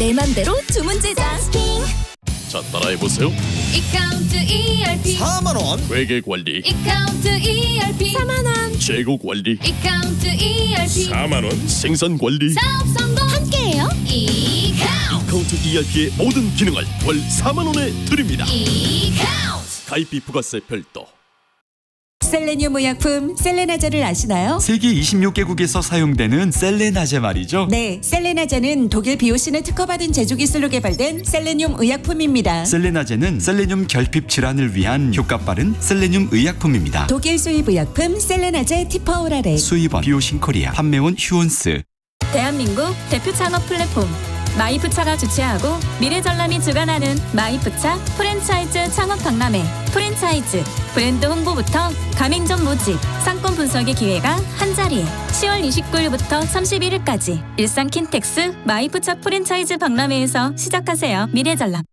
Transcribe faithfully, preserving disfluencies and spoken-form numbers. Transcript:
내 맘대로 주문 제작. 자, 따라해보세요. 이카운트 이알피 사만 원. 회계 관리. 이카운트 이알피 사만 원. 재고 관리. 이카운트 이알피 사만 원. 생산 관리. 사업 성공 함께해요. 이카운트 카운트 이알피의 모든 기능을 월 사만 원에 드립니다. 이카운트 가입비 부가세 별도. 셀레늄 의약품 셀레나제를 아시나요? 세계 이십육 개국에서 사용되는 셀레나제 말이죠. 네, 셀레나제는 독일 비오신을 특허받은 제조 기술로 개발된 셀레늄 의약품입니다. 셀레나제는 셀레늄 결핍 질환을 위한 효과 빠른 셀레늄 의약품입니다. 독일 수입 의약품 셀레나제 티퍼오라레. 수입원 비오신 코리아, 판매원 휴온스. 대한민국 대표 창업 플랫폼 마이푸차가 주최하고 미래전람이 주관하는 마이푸차 프랜차이즈 창업 박람회. 프랜차이즈 브랜드 홍보부터 가맹점 모집, 상권 분석의 기회가 한자리에. 시월 이십구일부터 삼십일일까지 일산 킨텍스 마이푸차 프랜차이즈 박람회에서 시작하세요. 미래전람.